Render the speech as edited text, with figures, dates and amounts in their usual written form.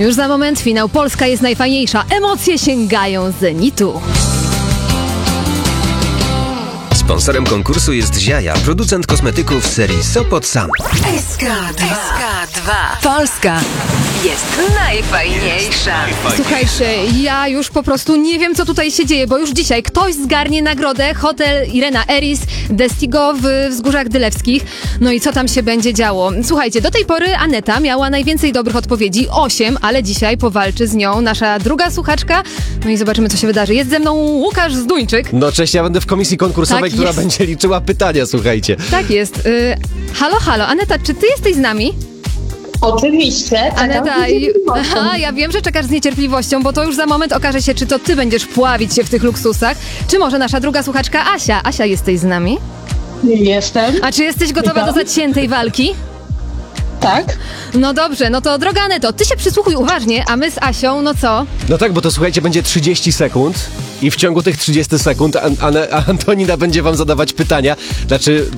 Już za moment finał. Polska jest najfajniejsza. Emocje sięgają zenitu. Sponsorem konkursu jest Ziaja, producent kosmetyków serii Sopot Sam. SK2. Polska jest najfajniejsza. Słuchajcie, ja już po prostu nie wiem, co tutaj się dzieje, bo już dzisiaj ktoś zgarnie nagrodę. Hotel Irena Eris Destigo w Wzgórzach Dylewskich. No i co tam się będzie działo? Słuchajcie, do tej pory Aneta miała najwięcej dobrych odpowiedzi, 8, ale dzisiaj powalczy z nią nasza druga słuchaczka. No i zobaczymy, co się wydarzy. Jest ze mną Łukasz Zduńczyk. No cześć, ja będę w komisji konkursowej, Tak która jest. będzie liczyła pytania, słuchajcie. Tak jest. Halo, halo. Aneta, czy ty jesteś z nami? Oczywiście. Aneta, aha, ja wiem, że czekasz z niecierpliwością, bo to już za moment okaże się, czy to ty będziesz pławić się w tych luksusach, czy może nasza druga słuchaczka Asia. Asia, jesteś z nami? Jestem. A czy jesteś gotowa do zaciętej walki? Tak. No dobrze, no to droga Aneto, ty się przysłuchuj uważnie, a my z Asią, no co? No tak, bo to słuchajcie, będzie 30 sekund i w ciągu tych 30 sekund Antonina będzie wam zadawać pytania. Znaczy,